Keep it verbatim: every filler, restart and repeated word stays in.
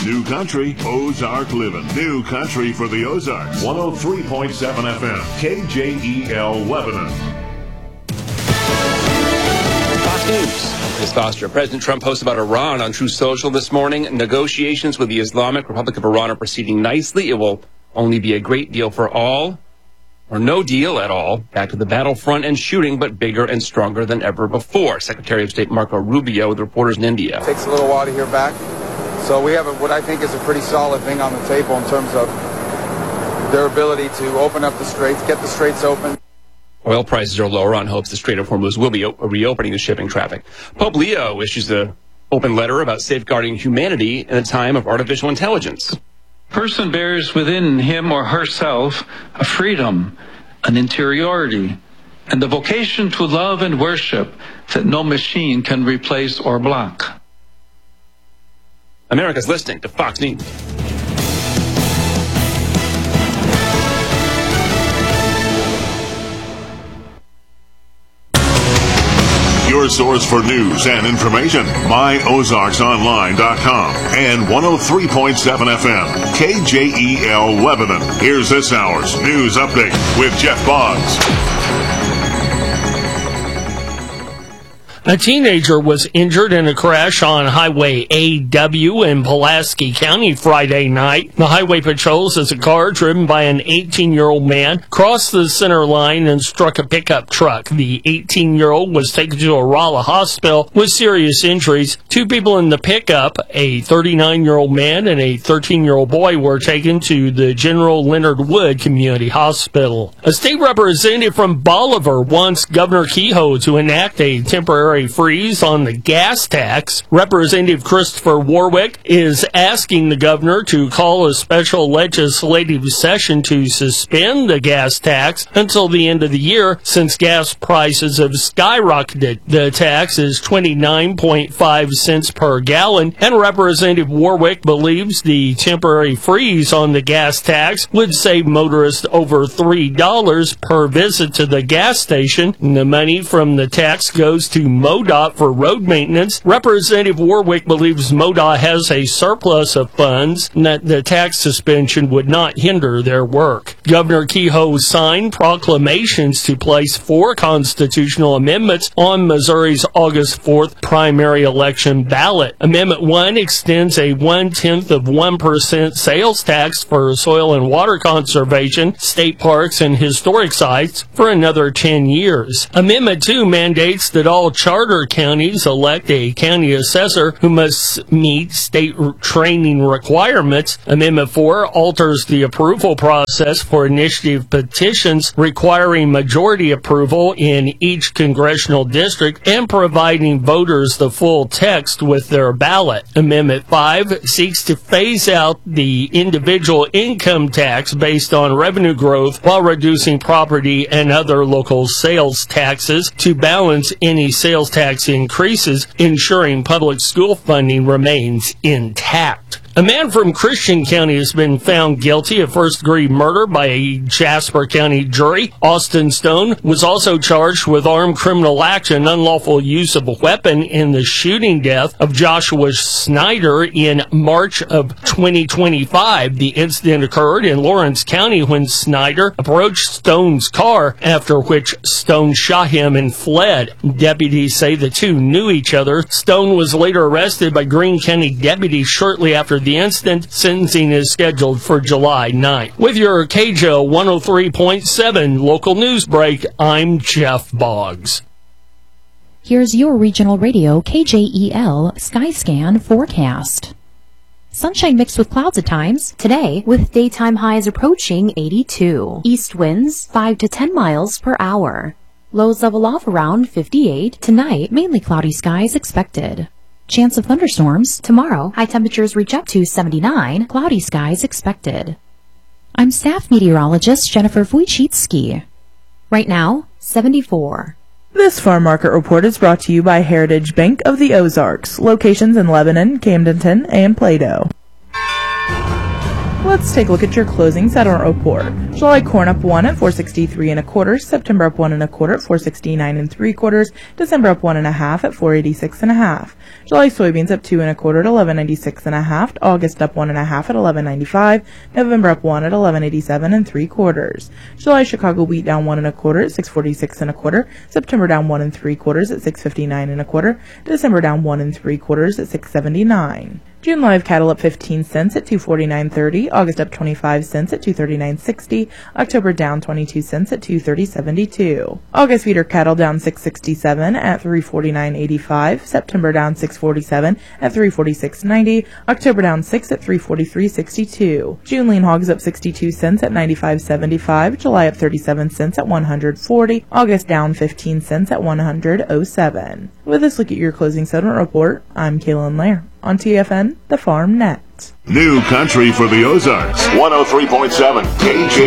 New Country, Ozark Living. New Country for the Ozarks. one oh three point seven F M, K J E L Lebanon. Fox News. Miz Foster. President Trump posts about Iran on Truth Social this morning. Negotiations with the Islamic Republic of Iran are proceeding nicely. It will only be a great deal for all, or no deal at all. Back to the battlefront and shooting, but bigger and stronger than ever before. Secretary of State Marco Rubio with reporters in India. It takes a little while to hear back. So we have a, what I think is a pretty solid thing on the table in terms of their ability to open up the straits, get the straits open. Oil prices are lower on hopes the Strait of Hormuz will be o- reopening the shipping traffic. Pope Leo issues an open letter about safeguarding humanity in a time of artificial intelligence. Person bears within him or herself a freedom, an interiority, and the vocation to love and worship that no machine can replace or block. America's listening to Fox News. Your source for news and information, my ozarks online dot com and one oh three point seven F M, K J E L Lebanon. Here's this hour's news update with Jeff Boggs. A teenager was injured in a crash on Highway A W in Pulaski County Friday night. The highway patrol says a car driven by an eighteen-year-old man crossed the center line and struck a pickup truck. The eighteen-year-old was taken to a Rolla hospital with serious injuries. Two people in the pickup, a thirty-nine-year-old man and a thirteen-year-old boy, were taken to the General Leonard Wood Community Hospital. A state representative from Bolivar wants Governor Kehoe to enact a temporary freeze on the gas tax. Representative Christopher Warwick is asking the governor to call a special legislative session to suspend the gas tax until the end of the year, since gas prices have skyrocketed. The tax is twenty-nine point five cents per gallon, and Representative Warwick believes the temporary freeze on the gas tax would save motorists over three dollars per visit to the gas station. The money from the tax goes to MoDOT for road maintenance. Representative Warwick believes MoDOT has a surplus of funds and that the tax suspension would not hinder their work. Governor Kehoe signed proclamations to place four constitutional amendments on Missouri's August fourth primary election ballot. Amendment one extends a one-tenth of one percent sales tax for soil and water conservation, state parks, and historic sites for another ten years. Amendment two mandates that all charter counties elect a county assessor who must meet state training requirements. Amendment four alters the approval process for initiative petitions, requiring majority approval in each congressional district and providing voters the full text with their ballot. Amendment five seeks to phase out the individual income tax based on revenue growth while reducing property and other local sales taxes to balance any sales tax increases, ensuring public school funding remains intact. A man from Christian County has been found guilty of first-degree murder by a Jasper County jury. Austin Stone was also charged with armed criminal act and unlawful use of a weapon in the shooting death of Joshua Snyder in March of twenty twenty-five. The incident occurred in Lawrence County when Snyder approached Stone's car, after which Stone shot him and fled. Deputies say the two knew each other. Stone was later arrested by Greene County deputies shortly after the incident. Sentencing is scheduled for July ninth. With your K J O one oh three point seven local news break, I'm Jeff Boggs. Here's your regional radio K J E L Skyscan forecast. Sunshine mixed with clouds at times today, with daytime highs approaching eighty-two. East winds five to ten miles per hour. Lows level off around fifty-eight. Tonight, mainly cloudy skies expected. Chance of thunderstorms tomorrow. High temperatures reach up to seventy-nine. Cloudy skies expected. I'm staff meteorologist Jennifer Wojcicki. Right now, seventy-four. This farm market report is brought to you by Heritage Bank of the Ozarks. Locations in Lebanon, Camdenton, and Plato. Let's take a look at your closing settlement report. July corn up one at four sixty-three and a quarter. September up one and a quarter at four sixty-nine and three quarters. December up one and a half at four eighty-six and a half. July soybeans up two and a quarter at eleven ninety-six and a half. August up one and a half at eleven ninety-five. November up one at eleven eighty-seven and three quarters. July Chicago wheat down one and a quarter at six forty-six and a quarter. September down one and three quarters at six fifty-nine and a quarter. December down one and three quarters at six seventy-nine. June live cattle up fifteen cents at two forty-nine thirty. August up twenty-five cents at two thirty-nine sixty. October down twenty-two cents at two thirty seventy-two. August feeder cattle down six sixty-seven at three forty-nine eighty-five. September down six forty-seven at three forty-six ninety. October down six at three forty-three sixty-two. June lean hogs up sixty-two cents at ninety-five seventy-five. July up thirty-seven cents at one hundred forty. August down fifteen cents at one hundred oh seven. With this look at your closing settlement report, I'm Kaylin Lair on T F N, the Farm Net. New country for the Ozarks. one oh three point seven K J